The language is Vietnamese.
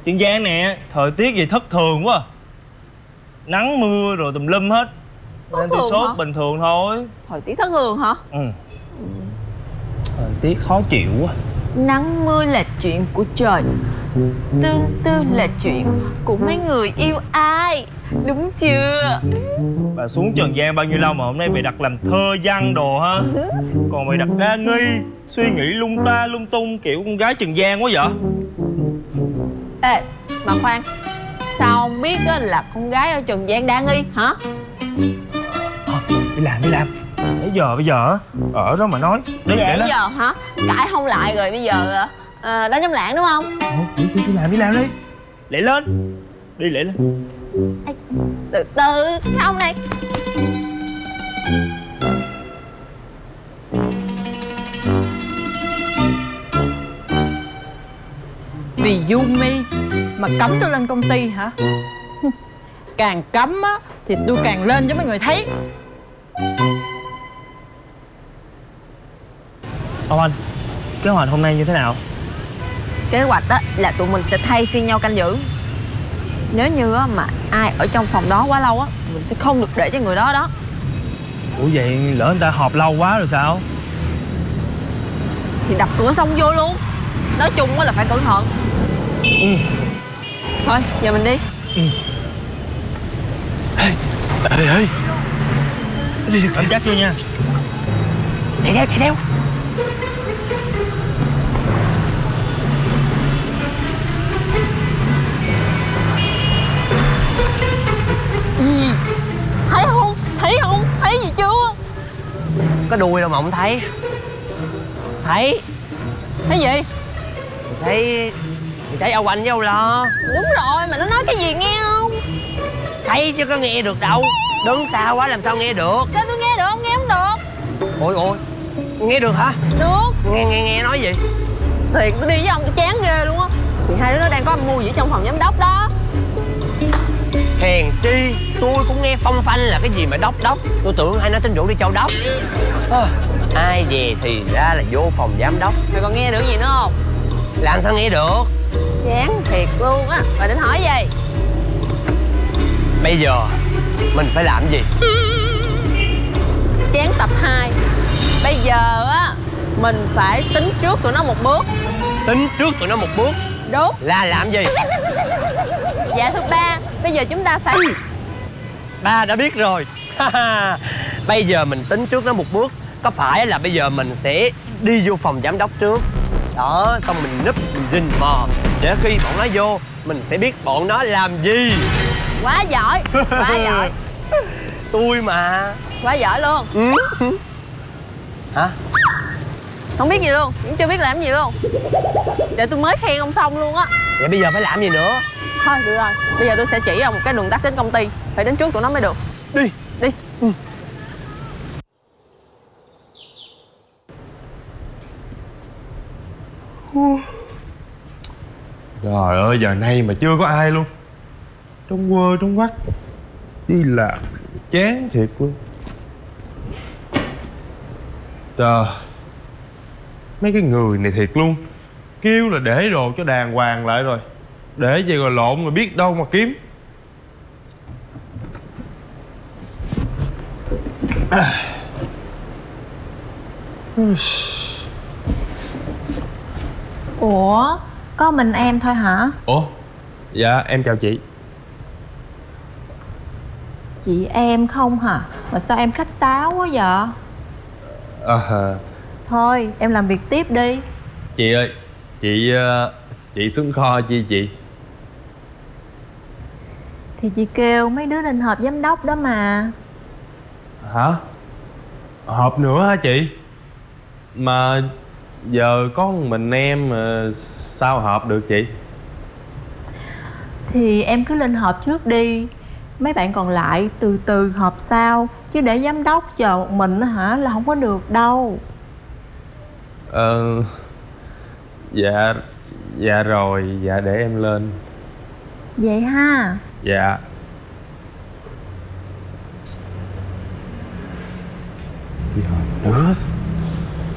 Chuyện Giang nè, thời tiết gì thất thường quá. Nắng mưa rồi tùm lum hết. Nên tôi sốt bình thường thôi. Thời tiết thất thường hả? Ừ. Thời tiết khó chịu quá. Nắng mưa là chuyện của trời, tương tư là chuyện của mấy người yêu ai, đúng chưa? Bà xuống Trần gian bao nhiêu lâu mà hôm nay bị đặt làm thơ văn đồ ha. Còn bị đặt đa nghi, suy nghĩ lung ta lung tung kiểu con gái Trần gian quá vậy. Ê, mà khoan, sao không biết là con gái ở Trần gian đa nghi hả? Đi làm. Bây giờ ở đó mà nói. Vậy bây giờ hả? Cãi không lại rồi bây giờ đánh chống lãng đúng không? Đi làm đi. Lẹ lên. Đi lẹ lên. Ê, từ từ, không này. Vì Yumi mà cấm tôi lên công ty hả? Càng cấm á thì tôi càng lên cho mấy người thấy. Ông anh, kế hoạch hôm nay như thế nào? Kế hoạch á là tụi mình sẽ thay phiên nhau canh giữ. Nếu như á mà ai ở trong phòng đó quá lâu á, mình sẽ không được để cho người đó đó. Ủa vậy lỡ người ta họp lâu quá rồi sao? Thì đập cửa xong vô luôn. Nói chung á là phải cẩn thận. Thôi giờ mình đi. Ê đi được, cẩn chắc vô nha. Chạy theo. Thấy gì chưa? Có đuôi đâu mà không thấy. Thấy gì? Thấy ông anh với ông Lo. Đúng rồi, mà nó nói cái gì nghe không? Thấy chứ có nghe được đâu. Đứng xa quá làm sao nghe được. Kêu tôi nghe được không? Nghe không được. Ôi nghe được hả? Được. Nghe nói gì? Thiệt tôi đi với ông tôi chán ghê luôn á. Thì hai đứa nó đang có âm mưu gì ở trong phòng giám đốc đó. Hèn chi tôi cũng nghe phong phanh là cái gì mà đốc. Tôi tưởng hai nó tính rủ đi Châu Đốc. Ai về thì ra là vô phòng giám đốc. Mày còn nghe được gì nữa không? Làm sao nghe được. Chán thiệt luôn á. Rồi định hỏi gì? Bây giờ mình phải làm gì? Chán tập 2. Bây giờ á mình phải tính trước tụi nó một bước. Tính trước tụi nó một bước? Đúng. Là làm gì? Dạ thưa ba, bây giờ chúng ta phải... Ba đã biết rồi. Bây giờ mình tính trước nó một bước. Có phải là bây giờ mình sẽ đi vô phòng giám đốc trước. Đó, xong mình núp, mình rình mò. Để khi bọn nó vô, mình sẽ biết bọn nó làm gì. Quá giỏi. Tôi mà. Quá giỏi luôn. Hả? Không biết gì luôn, cũng chưa biết làm gì luôn. Để tôi mới khen ông xong luôn á. Vậy bây giờ phải làm gì nữa? Thôi được rồi, bây giờ tôi sẽ chỉ ông một cái đường tắt đến công ty. Phải đến trước tụi nó mới được. Đi. Trời ơi, giờ này mà chưa có ai luôn. Trong quơ trong quắc đi làm chán thiệt luôn. Trời, mấy cái người này thiệt luôn. Kêu là để đồ cho đàng hoàng lại rồi, để vậy rồi lộn rồi biết đâu mà kiếm. Ủa, có mình em thôi hả? Ủa, dạ em chào chị. Chị em không hả? Mà sao em khách sáo quá vậy? Thôi, em làm việc tiếp đi. Chị ơi, chị xuống kho chi chị? Thì chị kêu mấy đứa lên họp giám đốc đó mà. Hả? Họp nữa hả chị? Mà giờ có một mình em mà sao họp được chị? Thì em cứ lên họp trước đi. Mấy bạn còn lại từ từ họp sau. Chứ để giám đốc chờ một mình hả là không có được đâu. Dạ rồi, dạ để em lên. Vậy ha. Dạ. Chị họp nữa.